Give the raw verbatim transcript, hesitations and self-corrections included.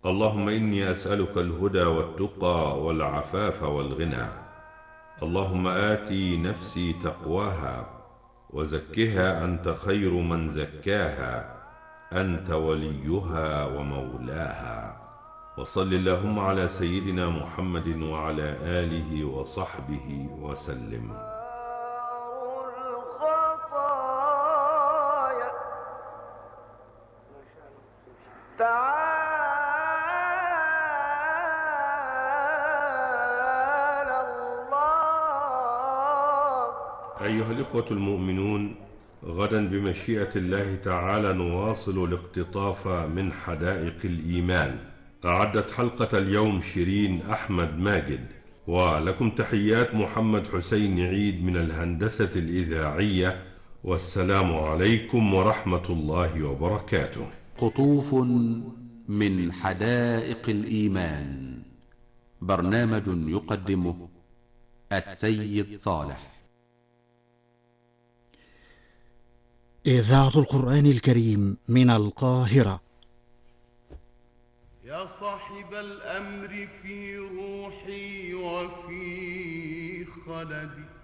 اللهم إني أسألك الهدى والتقى والعفاف والغنى. اللهم آتي نفسي تقواها وزكها أنت خير من زكاها، أنت وليها ومولاها. وصل اللهم على سيدنا محمد وعلى آله وصحبه وسلم. أيها الإخوة المؤمنون، غدا بمشيئة الله تعالى نواصل الاقتطاف من حدائق الإيمان. أعدت حلقة اليوم شيرين أحمد ماجد، ولكم تحيات محمد حسين عيد من الهندسة الإذاعية، والسلام عليكم ورحمة الله وبركاته. قطوف من حدائق الإيمان، برنامج يقدمه السيد صالح. إذاعة القرآن الكريم من القاهرة. يا صاحب الأمر في روحي وفي خلدي،